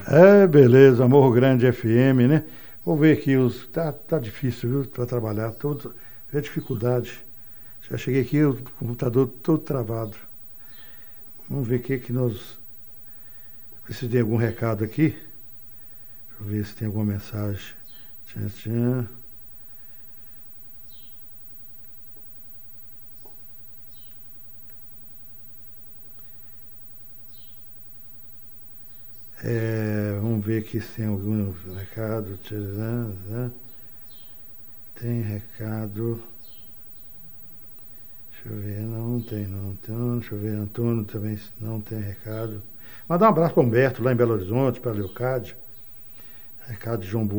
É, beleza, Morro Grande FM, né? Vou ver aqui os. Tá difícil, viu, para trabalhar. É dificuldade. Já cheguei aqui, o computador todo travado. Vamos ver o que nós. Ver se tem algum recado aqui. Deixa eu ver se tem alguma mensagem. Tchan, tchan. Vamos ver aqui se tem algum recado. Tchan, tchan. Tem recado. Deixa eu ver, não tem não. Então, deixa eu ver, Antônio também não tem recado. Mandar um abraço para Humberto, lá em Belo Horizonte, para Leocádio. Recado de João